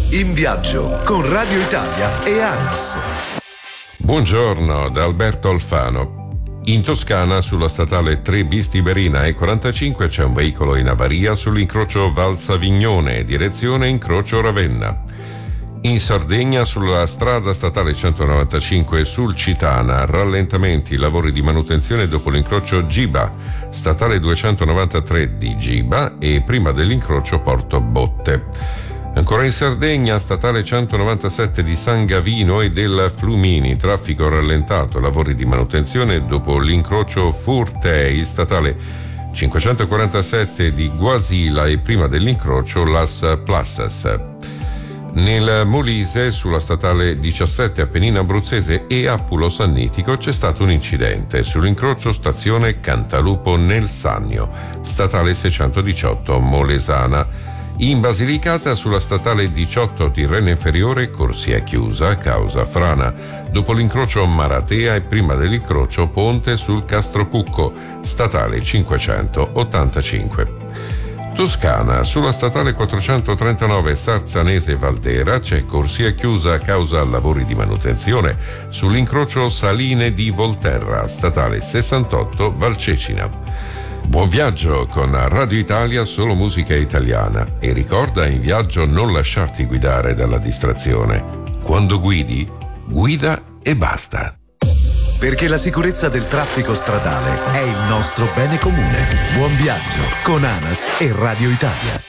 In viaggio con Radio Italia e ANAS. Buongiorno da Alberto Alfano. In Toscana, sulla statale 3B Tiberina E45, c'è un veicolo in avaria sull'incrocio Val Savignone, direzione incrocio Ravenna. In Sardegna, sulla strada statale 195 sul Citana, rallentamenti, lavori di manutenzione dopo l'incrocio Giba, statale 293 di Giba e prima dell'incrocio Porto Botte. Ancora in Sardegna, statale 197 di San Gavino e del Flumini, traffico rallentato, lavori di manutenzione dopo l'incrocio Furtei, statale 547 di Guasila e prima dell'incrocio Las Plassas. Nel Molise, sulla statale 17 Appennino Abruzzese e Appulo Sannitico, c'è stato un incidente sull'incrocio stazione Cantalupo nel Sannio, statale 618 Molesana. In Basilicata, sulla statale 18 Tirrenia Inferiore, corsia chiusa a causa frana, dopo l'incrocio Maratea e prima dell'incrocio Ponte sul Castrocucco, statale 585. Toscana, sulla statale 439 Sarzanese Valdera c'è corsia chiusa a causa lavori di manutenzione sull'incrocio Saline di Volterra, statale 68 Valcecina. Buon viaggio con Radio Italia, solo musica italiana, e ricorda, in viaggio non lasciarti guidare dalla distrazione. Quando guidi, guida e basta. Perché la sicurezza del traffico stradale è il nostro bene comune. Buon viaggio con ANAS e Radio Italia.